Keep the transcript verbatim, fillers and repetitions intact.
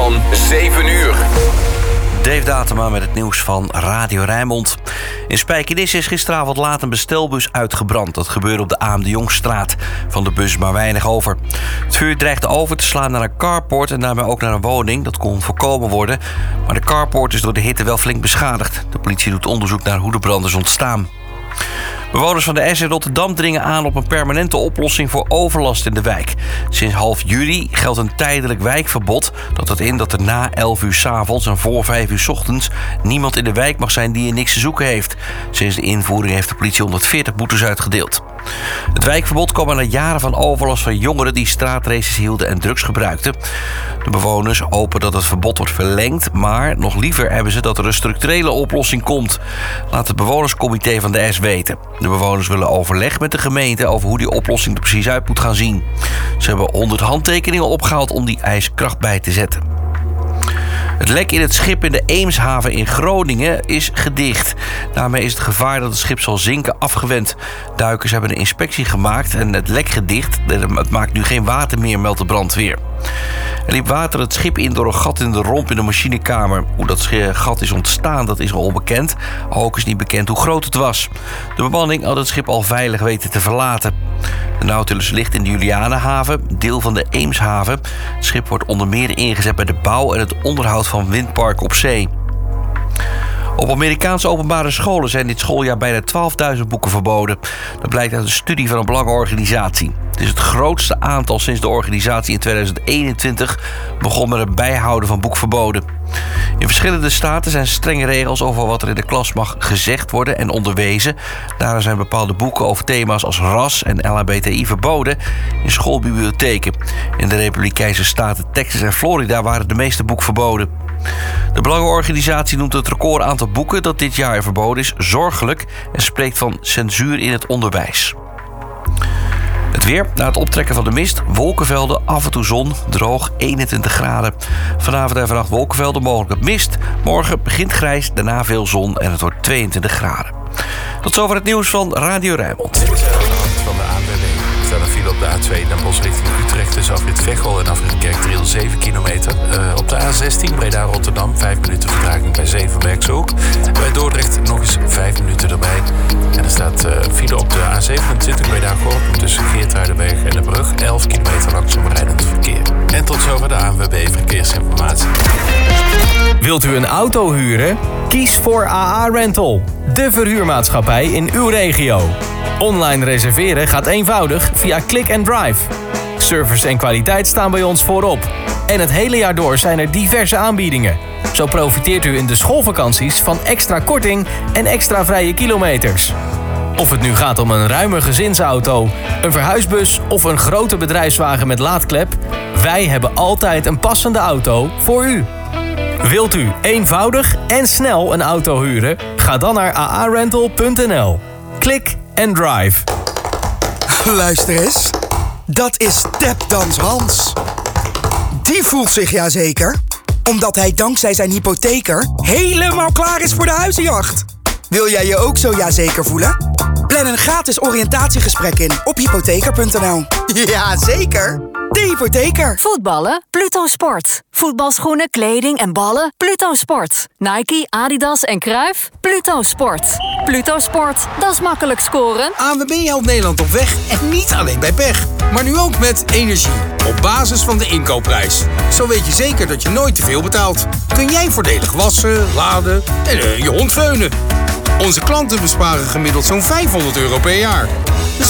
van zeven uur. Dave Datema met het nieuws van Radio Rijnmond. In Spijkenisse is gisteravond laat een bestelbus uitgebrand. Dat gebeurde op de A M de Jongstraat. Van de bus maar weinig over. Het vuur dreigde over te slaan naar een carport en daarmee ook naar een woning. Dat kon voorkomen worden. Maar de carport is door de hitte wel flink beschadigd. De politie doet onderzoek naar hoe de brand is ontstaan. Bewoners van de S in Rotterdam dringen aan op een permanente oplossing voor overlast in de wijk. Sinds half juli geldt een tijdelijk wijkverbod. Dat houdt in dat er na elf uur 's avonds en voor vijf uur 's ochtends niemand in de wijk mag zijn die hier niks te zoeken heeft. Sinds de invoering heeft de politie honderdveertig boetes uitgedeeld. Het wijkverbod kwam na jaren van overlast van jongeren die straatraces hielden en drugs gebruikten. De bewoners hopen dat het verbod wordt verlengd, maar nog liever hebben ze dat er een structurele oplossing komt. Laat het bewonerscomité van de S weten. De bewoners willen overleg met de gemeente over hoe die oplossing er precies uit moet gaan zien. Ze hebben honderd handtekeningen opgehaald om die eis kracht bij te zetten. Het lek in het schip in de Eemshaven in Groningen is gedicht. Daarmee is het gevaar dat het schip zal zinken afgewend. Duikers hebben een inspectie gemaakt en het lek gedicht. Het maakt nu geen water meer, meldt de brandweer. Er liep water het schip in door een gat in de romp in de machinekamer. Hoe dat gat is ontstaan, dat is al onbekend. Ook is niet bekend hoe groot het was. De bemanning had het schip al veilig weten te verlaten. De Nautilus ligt in de Julianenhaven, deel van de Eemshaven. Het schip wordt onder meer ingezet bij de bouw en het onderhoud van windparken op zee. Op Amerikaanse openbare scholen zijn dit schooljaar bijna twaalfduizend boeken verboden. Dat blijkt uit een studie van een belangenorganisatie. Het is het grootste aantal sinds de organisatie in tweeduizend eenentwintig begon met het bijhouden van boekverboden. In verschillende staten zijn strenge regels over wat er in de klas mag gezegd worden en onderwezen. Daarom zijn bepaalde boeken over thema's als ras en L H B T I verboden in schoolbibliotheken. In de Republikeinse staten Texas en Florida waren de meeste boeken verboden. De belangenorganisatie noemt het record aantal boeken dat dit jaar verboden is zorgelijk en spreekt van censuur in het onderwijs. Het weer, na het optrekken van de mist, wolkenvelden, af en toe zon, droog, eenentwintig graden. Vanavond en vannacht wolkenvelden, mogelijk wat mist. Morgen begint grijs, daarna veel zon en het wordt tweeëntwintig graden. Tot zover het nieuws van Radio Rijnmond. Van de A N W B. Er staat een file op de A twee Den Bosch richting Utrecht tussen afrit Veghel en afrit Kerkdriel zeven kilometer. Uh, op de A zestien Breda-Rotterdam vijf minuten vertraging bij Zevenbergse Hoek. Bij Dordrecht nog eens vijf minuten erbij. En er staat uh, een file op de A zevenentwintig Breda-Gorkum tussen Geertruidenberg en de Brug elf kilometer langzaam rijdend verkeer. En tot zover de A N W B Verkeersinformatie. Wilt u een auto huren? Kies voor A A Rental, de verhuurmaatschappij in uw regio. Online reserveren gaat eenvoudig via Click and Drive. Service en kwaliteit staan bij ons voorop. En het hele jaar door zijn er diverse aanbiedingen. Zo profiteert u in de schoolvakanties van extra korting en extra vrije kilometers. Of het nu gaat om een ruime gezinsauto, een verhuisbus of een grote bedrijfswagen met laadklep, wij hebben altijd een passende auto voor u. Wilt u eenvoudig en snel een auto huren? Ga dan naar a a rental punt n l. Click and Drive. Luister eens. Dat is Tapdans Hans. Die voelt zich ja zeker, omdat hij dankzij zijn hypotheker helemaal klaar is voor de huizenjacht. Wil jij je ook zo ja zeker voelen? Plan een gratis oriëntatiegesprek in op hypotheker punt n l. Ja, zeker. De hypotheker. Voetballen? Pluto Sport. Voetbalschoenen, kleding en ballen? Pluto Sport. Nike, Adidas en Cruijff? Pluto Sport. Pluto Sport, dat is makkelijk scoren. A N W B helpt Nederland op weg en niet alleen bij pech. Maar nu ook met energie. Op basis van de inkoopprijs. Zo weet je zeker dat je nooit te veel betaalt. Kun jij voordelig wassen, laden en uh, je hond veunen. Onze klanten besparen gemiddeld zo'n vijfhonderd euro per jaar.